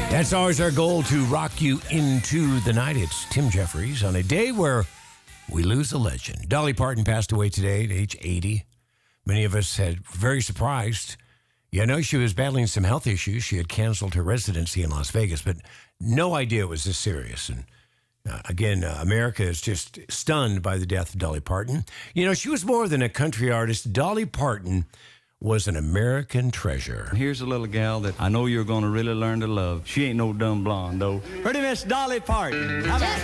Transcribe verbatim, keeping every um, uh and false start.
That's always our goal, to rock you into the night. It's Tim Jeffries on a day where we lose a legend. Dolly Parton passed away today at age eighty. Many of us had very surprised. Yeah, I know she was battling some health issues. She had canceled her residency in Las Vegas, but no idea it was this serious. And uh, again, uh, America is just stunned by the death of Dolly Parton. You know, she was more than a country artist. Dolly Parton was an American treasure. Here's a little gal that I know you're going to really learn to love. She ain't no dumb blonde, though. Pretty Miss Dolly Parton. How about